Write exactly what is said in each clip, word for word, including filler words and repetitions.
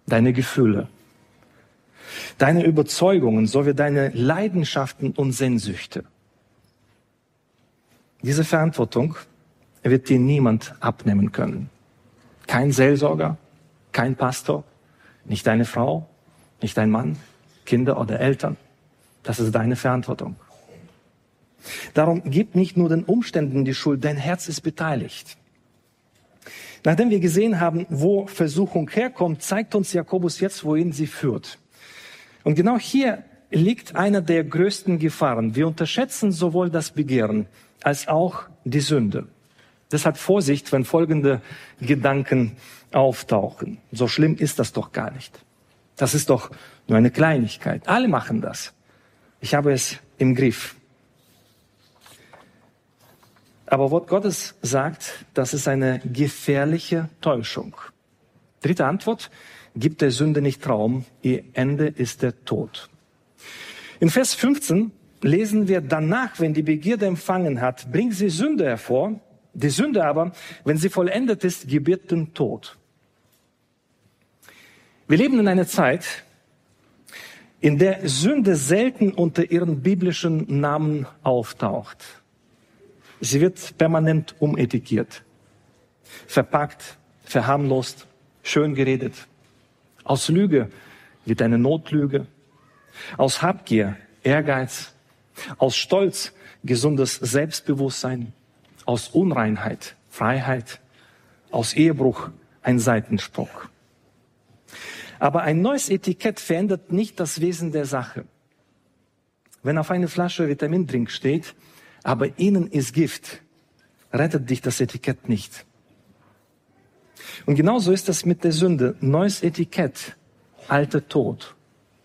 deine Gefühle, deine Überzeugungen sowie deine Leidenschaften und Sehnsüchte. Diese Verantwortung wird dir niemand abnehmen können. Kein Seelsorger, kein Pastor, nicht deine Frau, nicht dein Mann, Kinder oder Eltern. Das ist deine Verantwortung. Darum gib nicht nur den Umständen die Schuld, dein Herz ist beteiligt. Nachdem wir gesehen haben, wo Versuchung herkommt, zeigt uns Jakobus jetzt, wohin sie führt. Und genau hier liegt einer der größten Gefahren. Wir unterschätzen sowohl das Begehren als auch die Sünde. Deshalb Vorsicht, wenn folgende Gedanken auftauchen. So schlimm ist das doch gar nicht. Das ist doch nur eine Kleinigkeit. Alle machen das. Ich habe es im Griff. Aber Wort Gottes sagt, das ist eine gefährliche Täuschung. Dritte Antwort, gibt der Sünde nicht Raum, ihr Ende ist der Tod. In Vers fünfzehn lesen wir, danach, wenn die Begierde empfangen hat, bringt sie Sünde hervor. Die Sünde aber, wenn sie vollendet ist, gebiert den Tod. Wir leben in einer Zeit, in der Sünde selten unter ihren biblischen Namen auftaucht. Sie wird permanent umetikettiert, verpackt, verharmlost, schön geredet. Aus Lüge wird eine Notlüge, aus Habgier Ehrgeiz, aus Stolz gesundes Selbstbewusstsein, aus Unreinheit Freiheit, aus Ehebruch ein Seitensprung. Aber ein neues Etikett verändert nicht das Wesen der Sache. Wenn auf einer Flasche Vitamindrink steht, aber innen ist Gift, rettet dich das Etikett nicht. Und genauso ist das mit der Sünde. Neues Etikett, alter Tod.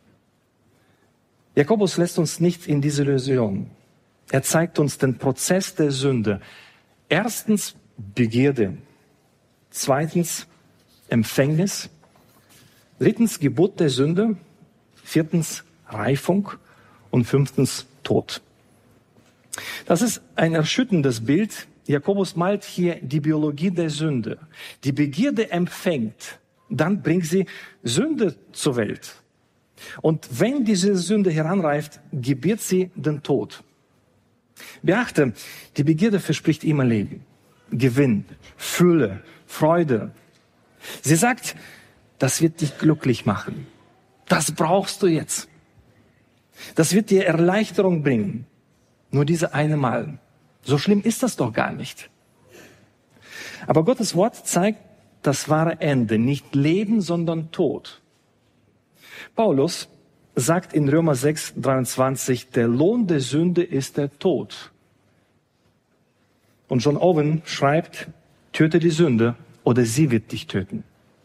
Jakobus lässt uns nicht in diese Illusion. Er zeigt uns den Prozess der Sünde. Erstens Begierde. Zweitens Empfängnis. Drittens Geburt der Sünde. Viertens Reifung. Und fünftens Tod. Das ist ein erschütterndes Bild. Jakobus malt hier die Biologie der Sünde. Die Begierde empfängt, dann bringt sie Sünde zur Welt. Und wenn diese Sünde heranreift, gebiert sie den Tod. Beachte, die Begierde verspricht immer Leben, Gewinn, Fülle, Freude. Sie sagt, das wird dich glücklich machen. Das brauchst du jetzt. Das wird dir Erleichterung bringen. Nur diese eine Mal. So schlimm ist das doch gar nicht. Aber Gottes Wort zeigt das wahre Ende. Nicht Leben, sondern Tod. Paulus sagt in Römer sechs, dreiundzwanzig, der Lohn der Sünde ist der Tod. Und John Owen schreibt, töte die Sünde oder sie wird dich töten.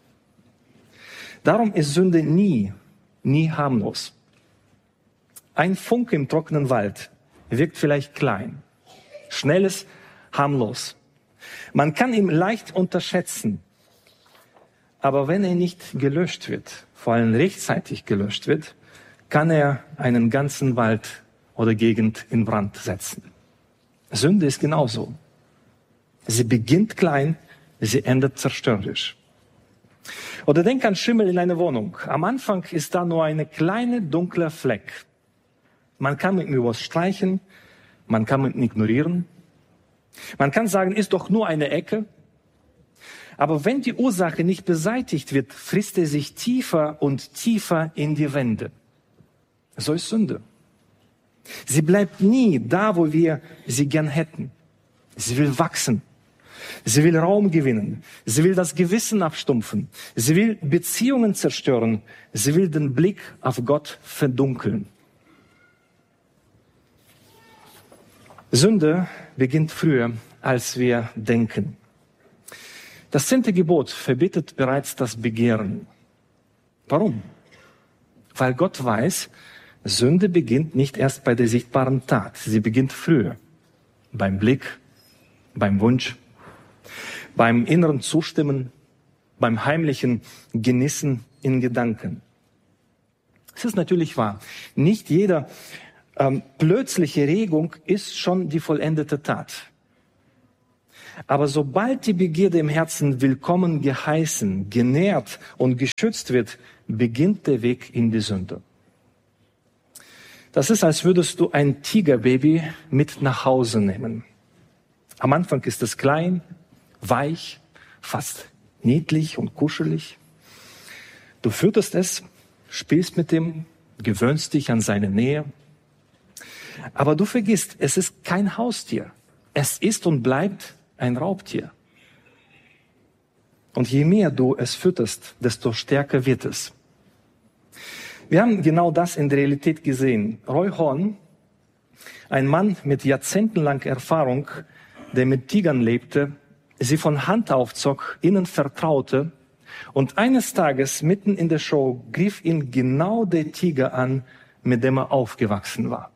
Darum ist Sünde nie, nie harmlos. Ein Funke im trockenen Wald wirkt vielleicht klein, schnelles, harmlos. Man kann ihn leicht unterschätzen. Aber wenn er nicht gelöscht wird, vor allem rechtzeitig gelöscht wird, kann er einen ganzen Wald oder Gegend in Brand setzen. Sünde ist genauso. Sie beginnt klein, sie endet zerstörerisch. Oder denk an Schimmel in einer Wohnung. Am Anfang ist da nur eine kleine dunkle Fleck. Man kann mit ihm was streichen, man kann mit ihm ignorieren. Man kann sagen, ist doch nur eine Ecke. Aber wenn die Ursache nicht beseitigt wird, frisst er sich tiefer und tiefer in die Wände. So ist Sünde. Sie bleibt nie da, wo wir sie gern hätten. Sie will wachsen. Sie will Raum gewinnen. Sie will das Gewissen abstumpfen. Sie will Beziehungen zerstören. Sie will den Blick auf Gott verdunkeln. Sünde beginnt früher, als wir denken. Das zehnte Gebot verbietet bereits das Begehren. Warum? Weil Gott weiß, Sünde beginnt nicht erst bei der sichtbaren Tat. Sie beginnt früher. Beim Blick, beim Wunsch, beim inneren Zustimmen, beim heimlichen Genießen in Gedanken. Es ist natürlich wahr. Nicht jeder ähm, plötzliche Regung ist schon die vollendete Tat. Aber sobald die Begierde im Herzen willkommen geheißen, genährt und geschützt wird, beginnt der Weg in die Sünde. Das ist, als würdest du ein Tigerbaby mit nach Hause nehmen. Am Anfang ist es klein, weich, fast niedlich und kuschelig. Du fütterst es, spielst mit ihm, gewöhnst dich an seine Nähe. Aber du vergisst, es ist kein Haustier. Es ist und bleibt ein Raubtier. Und je mehr du es fütterst, desto stärker wird es. Wir haben genau das in der Realität gesehen. Roy Horn, ein Mann mit jahrzehntelanger Erfahrung, der mit Tigern lebte, sie von Hand aufzog, ihnen vertraute, und eines Tages, mitten in der Show, griff ihn genau der Tiger an, mit dem er aufgewachsen war.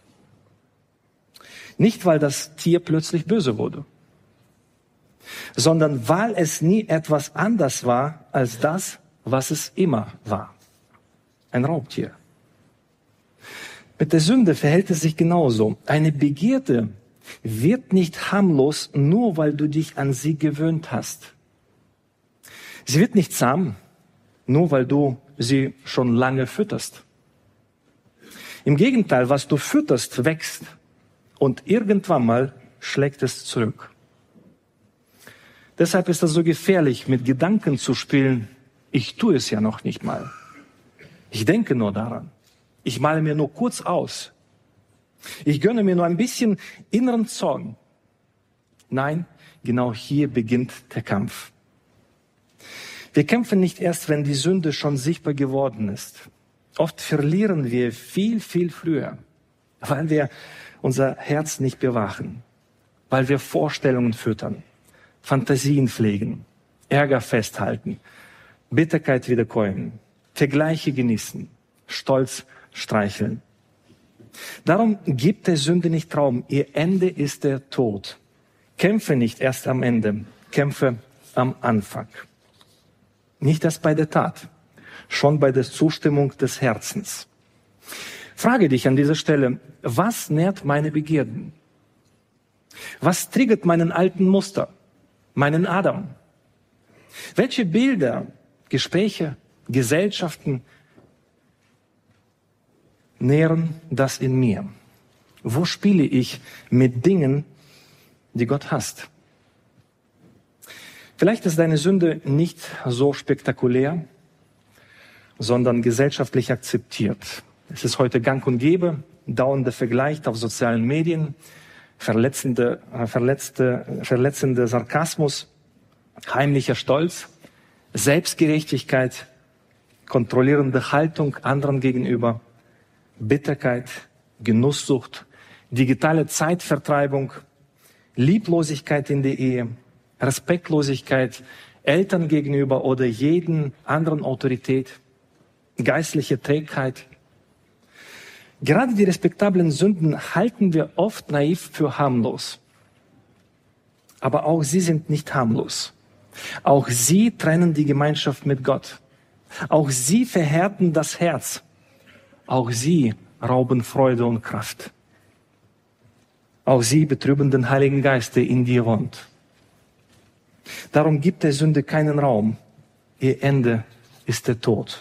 Nicht, weil das Tier plötzlich böse wurde, sondern weil es nie etwas anders war als das, was es immer war. Ein Raubtier. Mit der Sünde verhält es sich genauso. Eine Begierde wird nicht harmlos, nur weil du dich an sie gewöhnt hast. Sie wird nicht zahm, nur weil du sie schon lange fütterst. Im Gegenteil, was du fütterst, wächst und irgendwann mal schlägt es zurück. Deshalb ist es so gefährlich, mit Gedanken zu spielen, ich tue es ja noch nicht mal. Ich denke nur daran. Ich male mir nur kurz aus. Ich gönne mir nur ein bisschen inneren Zorn. Nein, genau hier beginnt der Kampf. Wir kämpfen nicht erst, wenn die Sünde schon sichtbar geworden ist. Oft verlieren wir viel, viel früher, weil wir unser Herz nicht bewachen, weil wir Vorstellungen füttern, Fantasien pflegen, Ärger festhalten, Bitterkeit wiederkäuen, Vergleiche genießen, Stolz streicheln. Darum gibt der Sünde nicht Raum. Ihr Ende ist der Tod. Kämpfe nicht erst am Ende, kämpfe am Anfang. Nicht erst bei der Tat, schon bei der Zustimmung des Herzens. Frage dich an dieser Stelle, was nährt meine Begierden? Was triggert meinen alten Muster, meinen Adam? Welche Bilder, Gespräche, Gesellschaften nähren das in mir? Wo spiele ich mit Dingen, die Gott hasst? Vielleicht ist deine Sünde nicht so spektakulär, sondern gesellschaftlich akzeptiert. Es ist heute gang und gäbe, dauernder Vergleich auf sozialen Medien, verletzende, verletzte, verletzender Sarkasmus, heimlicher Stolz, Selbstgerechtigkeit, kontrollierende Haltung anderen gegenüber, Bitterkeit, Genusssucht, digitale Zeitvertreibung, Lieblosigkeit in der Ehe, Respektlosigkeit Eltern gegenüber oder jeden anderen Autorität, geistliche Trägheit. Gerade die respektablen Sünden halten wir oft naiv für harmlos. Aber auch sie sind nicht harmlos. Auch sie trennen die Gemeinschaft mit Gott. Auch sie verhärten das Herz. Auch sie rauben Freude und Kraft. Auch sie betrüben den Heiligen Geist, der in dir wohnt. Darum gibt der Sünde keinen Raum. Ihr Ende ist der Tod.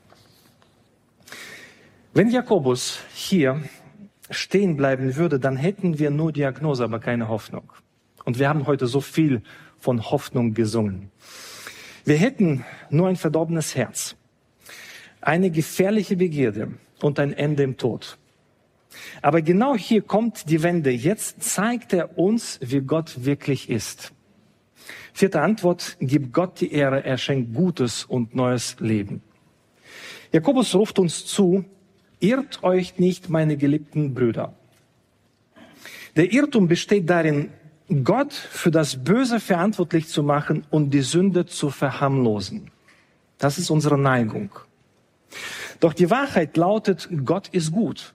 Wenn Jakobus hier stehen bleiben würde, dann hätten wir nur Diagnose, aber keine Hoffnung. Und wir haben heute so viel von Hoffnung gesungen. Wir hätten nur ein verdorbenes Herz, eine gefährliche Begierde und ein Ende im Tod. Aber genau hier kommt die Wende. Jetzt zeigt er uns, wie Gott wirklich ist. Vierte Antwort, gibt Gott die Ehre, er schenkt gutes und neues Leben. Jakobus ruft uns zu, irrt euch nicht, meine geliebten Brüder. Der Irrtum besteht darin, Gott für das Böse verantwortlich zu machen und die Sünde zu verharmlosen. Das ist unsere Neigung. Doch die Wahrheit lautet, Gott ist gut.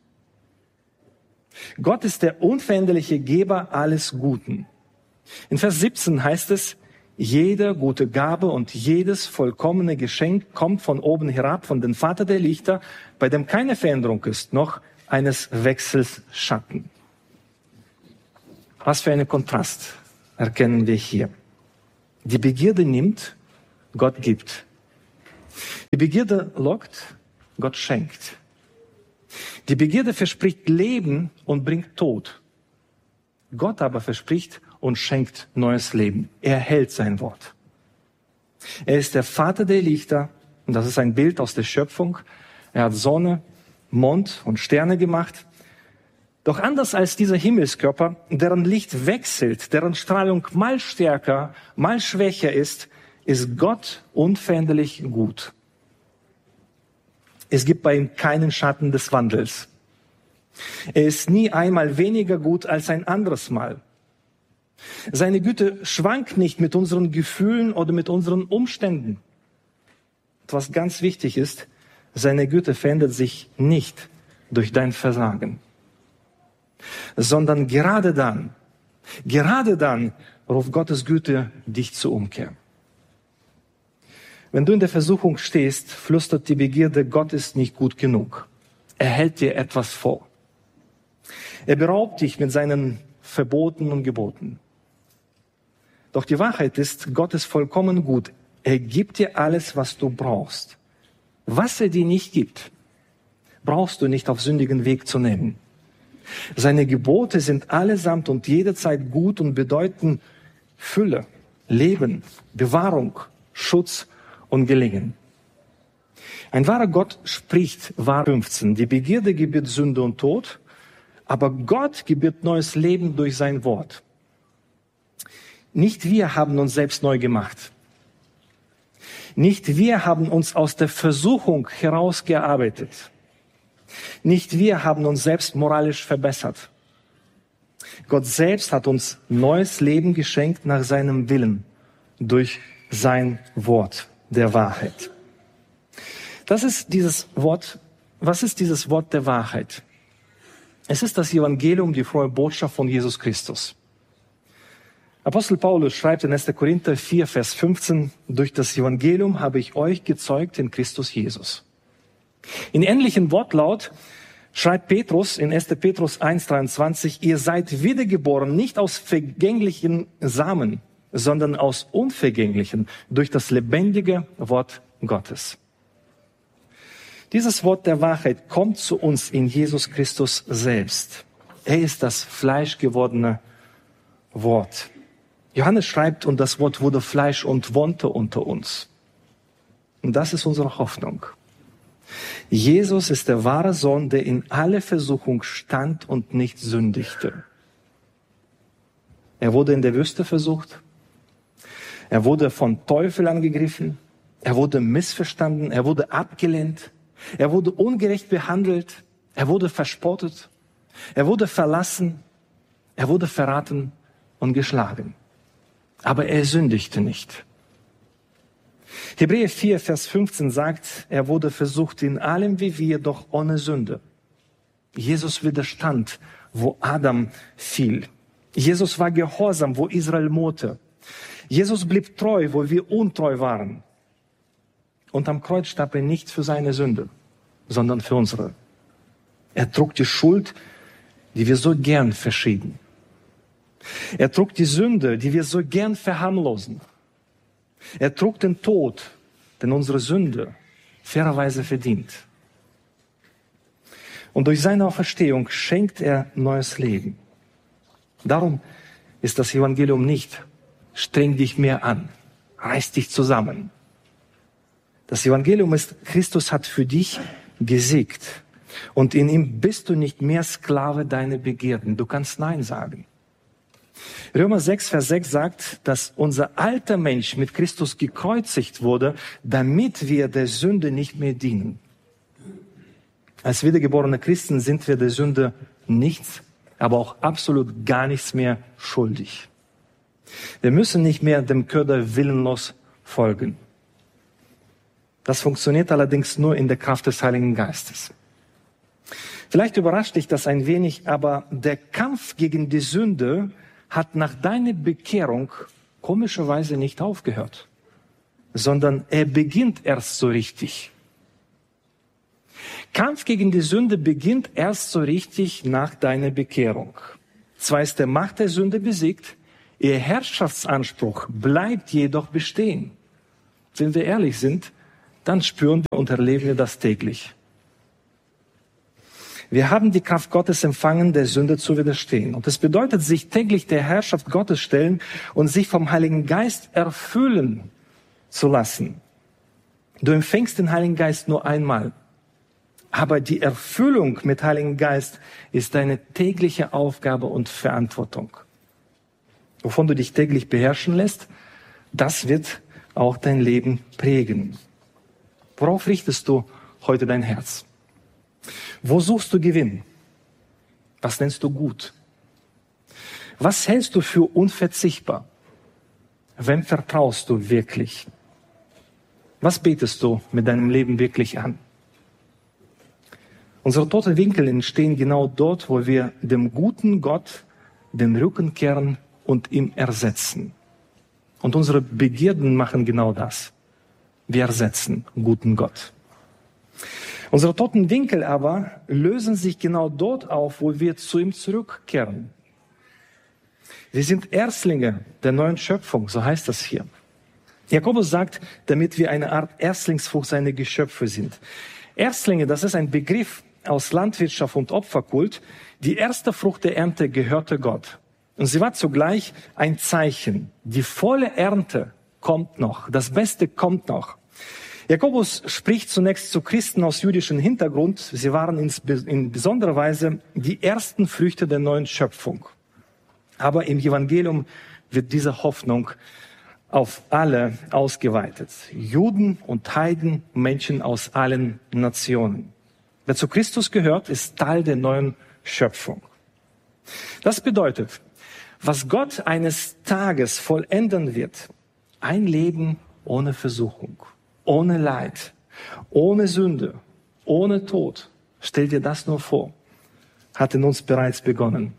Gott ist der unveränderliche Geber alles Guten. In Vers siebzehn heißt es, jede gute Gabe und jedes vollkommene Geschenk kommt von oben herab, von dem Vater der Lichter, bei dem keine Veränderung ist, noch eines Wechsels Schatten. Was für ein Kontrast. erkennen wir hier. Die Begierde nimmt, Gott gibt. Die Begierde lockt, Gott schenkt. Die Begierde verspricht Leben und bringt Tod. Gott aber verspricht und schenkt neues Leben. Er hält sein Wort. Er ist der Vater der Lichter, und das ist ein Bild aus der Schöpfung. Er hat Sonne, Mond und Sterne gemacht. Doch anders als dieser Himmelskörper, deren Licht wechselt, deren Strahlung mal stärker, mal schwächer ist, ist Gott unveränderlich gut. Es gibt bei ihm keinen Schatten des Wandels. Er ist nie einmal weniger gut als ein anderes Mal. Seine Güte schwankt nicht mit unseren Gefühlen oder mit unseren Umständen. Und was ganz wichtig ist, seine Güte verändert sich nicht durch dein Versagen, sondern gerade dann, gerade dann ruft Gottes Güte dich zur Umkehr. Wenn du in der Versuchung stehst, flüstert die Begierde, Gott ist nicht gut genug. Er hält dir etwas vor. Er beraubt dich mit seinen Verboten und Geboten. Doch die Wahrheit ist, Gott ist vollkommen gut. Er gibt dir alles, was du brauchst. Was er dir nicht gibt, brauchst du nicht auf sündigen Weg zu nehmen. Seine Gebote sind allesamt und jederzeit gut und bedeuten Fülle, Leben, Bewahrung, Schutz und Gelingen. Ein wahrer Gott spricht, wahr fünfzehn. Die Begierde gebiert Sünde und Tod, aber Gott gebiert neues Leben durch sein Wort. Nicht wir haben uns selbst neu gemacht. Nicht wir haben uns aus der Versuchung herausgearbeitet. Nicht wir haben uns selbst moralisch verbessert. Gott selbst hat uns neues Leben geschenkt nach seinem Willen, durch sein Wort der Wahrheit. Das ist dieses Wort, was ist dieses Wort der Wahrheit? Es ist das Evangelium, die frohe Botschaft von Jesus Christus. Apostel Paulus schreibt in erster Korinther vier, Vers fünfzehn, durch das Evangelium habe ich euch gezeugt in Christus Jesus. In ähnlichem Wortlaut schreibt Petrus in erster Petrus eins, dreiundzwanzig, ihr seid wiedergeboren, nicht aus vergänglichen Samen, sondern aus unvergänglichen, durch das lebendige Wort Gottes. Dieses Wort der Wahrheit kommt zu uns in Jesus Christus selbst. Er ist das fleischgewordene Wort. Johannes schreibt, und das Wort wurde Fleisch und wohnte unter uns. Und das ist unsere Hoffnung. Jesus ist der wahre Sohn, der in alle Versuchung stand und nicht sündigte. Er wurde in der Wüste versucht. Er wurde von Teufel angegriffen. Er wurde missverstanden. Er wurde abgelehnt. Er wurde ungerecht behandelt. Er wurde verspottet. Er wurde verlassen. Er wurde verraten und geschlagen. Aber er sündigte nicht. Hebräer vier, Vers fünfzehn sagt, er wurde versucht in allem wie wir, doch ohne Sünde. Jesus widerstand, wo Adam fiel. Jesus war gehorsam, wo Israel murrte. Jesus blieb treu, wo wir untreu waren. Und am Kreuz starb er nicht für seine Sünde, sondern für unsere. Er trug die Schuld, die wir so gern verschieben. Er trug die Sünde, die wir so gern verharmlosen. Er trug den Tod, den unsere Sünde fairerweise verdient. Und durch seine Auferstehung schenkt er neues Leben. Darum ist das Evangelium nicht, streng dich mehr an, reiß dich zusammen. Das Evangelium ist, Christus hat für dich gesiegt. Und in ihm bist du nicht mehr Sklave deiner Begierden. Du kannst Nein sagen. Römer sechs, Vers sechs sagt, dass unser alter Mensch mit Christus gekreuzigt wurde, damit wir der Sünde nicht mehr dienen. Als wiedergeborene Christen sind wir der Sünde nichts, aber auch absolut gar nichts mehr schuldig. Wir müssen nicht mehr dem Köder willenlos folgen. Das funktioniert allerdings nur in der Kraft des Heiligen Geistes. Vielleicht überrascht dich das ein wenig, aber der Kampf gegen die Sünde hat nach deiner Bekehrung komischerweise nicht aufgehört, sondern er beginnt erst so richtig. Kampf gegen die Sünde beginnt erst so richtig nach deiner Bekehrung. Zwar ist der Macht der Sünde besiegt, Ihr Herrschaftsanspruch bleibt jedoch bestehen. Wenn wir ehrlich sind, dann spüren wir und erleben wir das täglich. Wir haben die Kraft Gottes empfangen, der Sünde zu widerstehen. Und es bedeutet, sich täglich der Herrschaft Gottes stellen und sich vom Heiligen Geist erfüllen zu lassen. Du empfängst den Heiligen Geist nur einmal. Aber die Erfüllung mit Heiligen Geist ist deine tägliche Aufgabe und Verantwortung. Wovon du dich täglich beherrschen lässt, das wird auch dein Leben prägen. Worauf richtest du heute dein Herz? Wo suchst du Gewinn? Was nennst du gut? Was hältst du für unverzichtbar? Wem vertraust du wirklich? Was betest du mit deinem Leben wirklich an? Unsere toten Winkel entstehen genau dort, wo wir dem guten Gott den Rücken kehren und ihn ersetzen. Und unsere Begierden machen genau das. Wir ersetzen guten Gott. Unsere toten Winkel aber lösen sich genau dort auf, wo wir zu ihm zurückkehren. Wir sind Erstlinge der neuen Schöpfung, so heißt das hier. Jakobus sagt, damit wir eine Art Erstlingsfrucht seiner Geschöpfe sind. Erstlinge, das ist ein Begriff aus Landwirtschaft und Opferkult. Die erste Frucht der Ernte gehörte Gott. Und sie war zugleich ein Zeichen. Die volle Ernte kommt noch. Das Beste kommt noch. Jakobus spricht zunächst zu Christen aus jüdischem Hintergrund. Sie waren in besonderer Weise die ersten Früchte der neuen Schöpfung. Aber im Evangelium wird diese Hoffnung auf alle ausgeweitet. Juden und Heiden, Menschen aus allen Nationen. Wer zu Christus gehört, ist Teil der neuen Schöpfung. Das bedeutet, was Gott eines Tages vollenden wird, ein Leben ohne Versuchung, ohne Leid, ohne Sünde, ohne Tod. Stell dir das nur vor. Hat in uns bereits begonnen.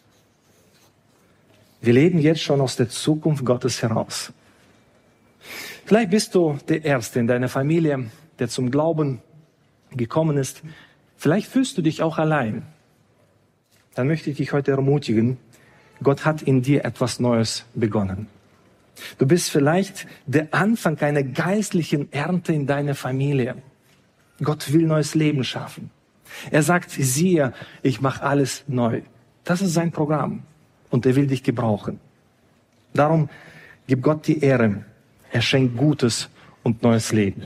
Wir leben jetzt schon aus der Zukunft Gottes heraus. Vielleicht bist du der Erste in deiner Familie, der zum Glauben gekommen ist. Vielleicht fühlst du dich auch allein. Dann möchte ich dich heute ermutigen, Gott hat in dir etwas Neues begonnen. Du bist vielleicht der Anfang einer geistlichen Ernte in deiner Familie. Gott will neues Leben schaffen. Er sagt, siehe, ich mache alles neu. Das ist sein Programm und er will dich gebrauchen. Darum gib Gott die Ehre. Er schenkt Gutes und neues Leben.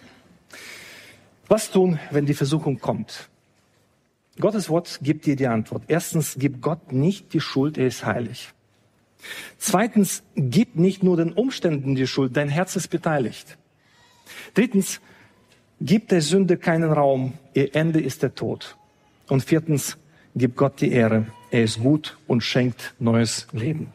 Was tun, wenn die Versuchung kommt? Gottes Wort gibt dir die Antwort. Erstens, gib Gott nicht die Schuld, er ist heilig. Zweitens, gib nicht nur den Umständen die Schuld, dein Herz ist beteiligt. Drittens, gib der Sünde keinen Raum, ihr Ende ist der Tod. Und viertens, gib Gott die Ehre, er ist gut und schenkt neues Leben.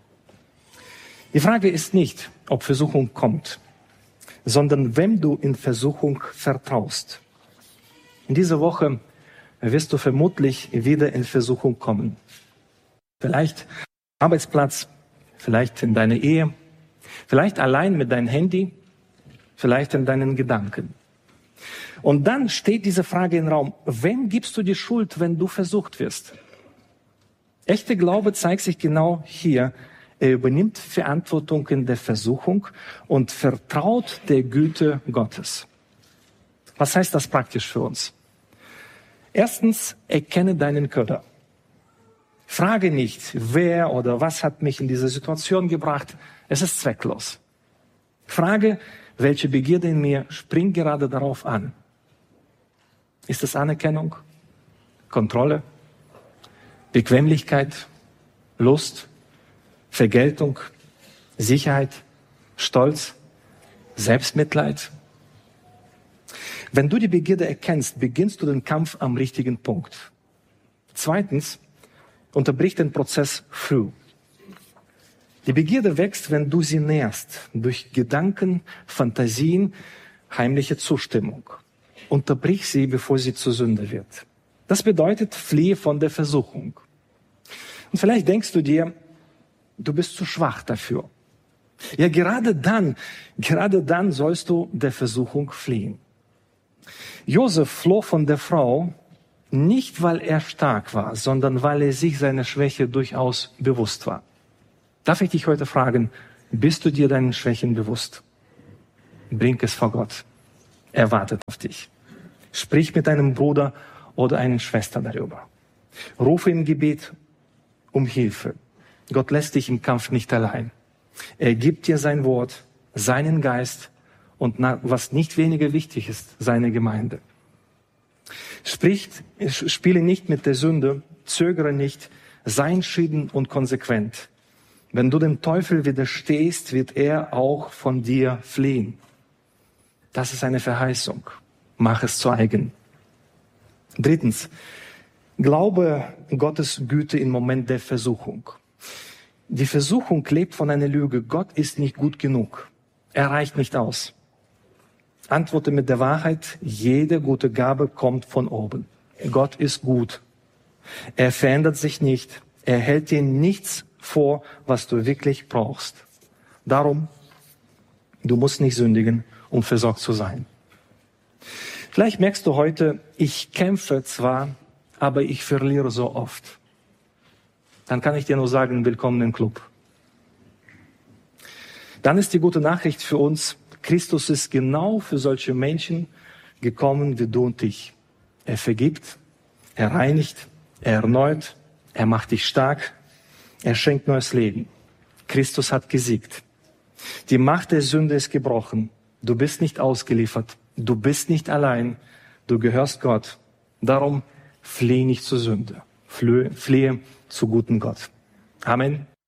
Die Frage ist nicht, ob Versuchung kommt, sondern wem du in Versuchung vertraust. In dieser Woche wirst du vermutlich wieder in Versuchung kommen. Vielleicht am Arbeitsplatz, vielleicht in deiner Ehe, vielleicht allein mit deinem Handy, vielleicht in deinen Gedanken. Und dann steht diese Frage im Raum, wem gibst du die Schuld, wenn du versucht wirst? Echter Glaube zeigt sich genau hier. Er übernimmt Verantwortung in der Versuchung und vertraut der Güte Gottes. Was heißt das praktisch für uns? Erstens, erkenne deinen Köder. Frage nicht, wer oder was hat mich in diese Situation gebracht. Es ist zwecklos. Frage, welche Begierde in mir springt gerade darauf an. Ist es Anerkennung, Kontrolle, Bequemlichkeit, Lust, Vergeltung, Sicherheit, Stolz, Selbstmitleid? Wenn du die Begierde erkennst, beginnst du den Kampf am richtigen Punkt. Zweitens, unterbrich den Prozess früh. Die Begierde wächst, wenn du sie nährst, durch Gedanken, Fantasien, heimliche Zustimmung. Unterbrich sie, bevor sie zur Sünde wird. Das bedeutet, fliehe von der Versuchung. Und vielleicht denkst du dir, du bist zu schwach dafür. Ja, gerade dann, gerade dann sollst du der Versuchung fliehen. Josef floh von der Frau, nicht weil er stark war, sondern weil er sich seiner Schwäche durchaus bewusst war. Darf ich dich heute fragen, bist du dir deinen Schwächen bewusst? Bring es vor Gott. Er wartet auf dich. Sprich mit deinem Bruder oder einer Schwester darüber. Rufe im Gebet um Hilfe. Gott lässt dich im Kampf nicht allein. Er gibt dir sein Wort, seinen Geist und, was nicht weniger wichtig ist, seine Gemeinde. Sprich, spiele nicht mit der Sünde, zögere nicht, sei entschieden und konsequent. Wenn du dem Teufel widerstehst, wird er auch von dir fliehen. Das ist eine Verheißung. Mach es zu eigen. Drittens, glaube Gottes Güte im Moment der Versuchung. Die Versuchung lebt von einer Lüge. Gott ist nicht gut genug. Er reicht nicht aus. Antworte mit der Wahrheit. Jede gute Gabe kommt von oben. Gott ist gut. Er verändert sich nicht. Er hält dir nichts vor, was du wirklich brauchst. Darum, du musst nicht sündigen, um versorgt zu sein. Vielleicht merkst du heute, ich kämpfe zwar, aber ich verliere so oft. Dann kann ich dir nur sagen, willkommen im Club. Dann ist die gute Nachricht für uns, Christus ist genau für solche Menschen gekommen wie du und ich. Er vergibt, er reinigt, er erneuert, er macht dich stark, er schenkt neues Leben. Christus hat gesiegt. Die Macht der Sünde ist gebrochen. Du bist nicht ausgeliefert. Du bist nicht allein. Du gehörst Gott. Darum fliehe nicht zur Sünde. Fliehe, fliehe zu guten Gott. Amen.